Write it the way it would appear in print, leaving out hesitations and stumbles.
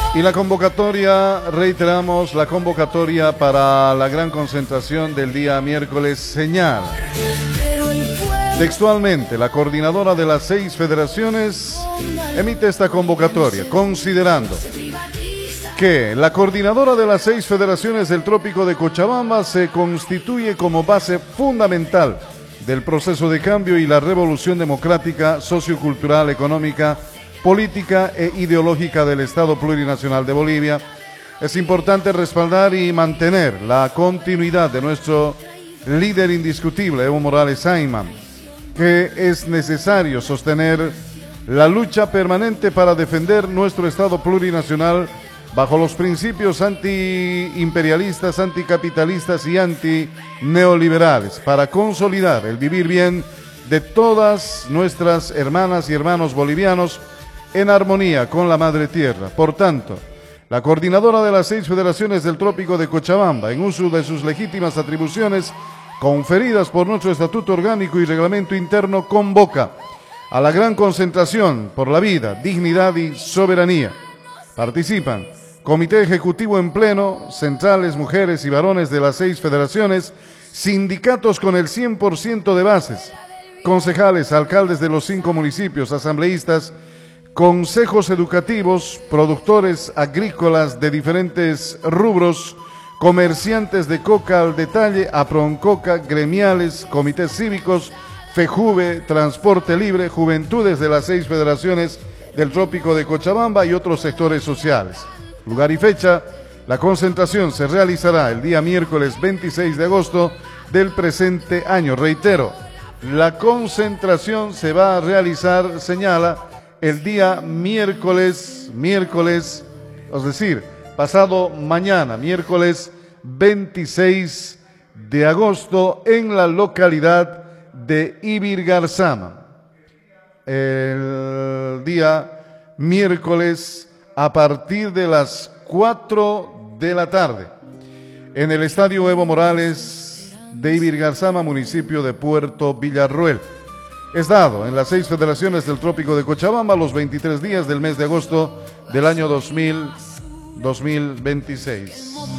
Y la convocatoria, reiteramos, la convocatoria para la gran concentración del día miércoles señala textualmente: la coordinadora de las 6 federaciones emite esta convocatoria considerando que la coordinadora de las 6 federaciones del Trópico de Cochabamba se constituye como base fundamental del proceso de cambio y la revolución democrática, sociocultural, económica, política e ideológica del Estado Plurinacional de Bolivia. Es importante respaldar y mantener la continuidad de nuestro líder indiscutible, Evo Morales Ayman, que es necesario sostener la lucha permanente para defender nuestro Estado plurinacional bajo los principios antiimperialistas, anticapitalistas y antineoliberales, para consolidar el vivir bien de todas nuestras hermanas y hermanos bolivianos en armonía con la Madre Tierra. Por tanto, la coordinadora de las 6 federaciones del Trópico de Cochabamba, en uso de sus legítimas atribuciones conferidas por nuestro Estatuto Orgánico y Reglamento Interno, convoca a la gran concentración por la vida, dignidad y soberanía. Participan Comité Ejecutivo en pleno, centrales, mujeres y varones de las 6 federaciones, sindicatos con el 100% de bases, concejales, alcaldes de los 5 municipios, asambleístas, consejos educativos, productores agrícolas de diferentes rubros, comerciantes de coca al detalle, aproncoca, gremiales, comités cívicos, FEJUVE, Transporte Libre, juventudes de las 6 federaciones del Trópico de Cochabamba y otros sectores sociales. Lugar y fecha: la concentración se realizará el día miércoles 26 de agosto del presente año. Reitero, la concentración se va a realizar, señala, el día miércoles, es decir, pasado mañana, miércoles 26 de agosto, en la localidad de Ibirgarzama. El día miércoles a partir de las 4 de la tarde, en el Estadio Evo Morales de Ibirgarzama, municipio de Puerto Villarroel. Es dado en las 6 federaciones del Trópico de Cochabamba los 23 días del mes de agosto del año 2026.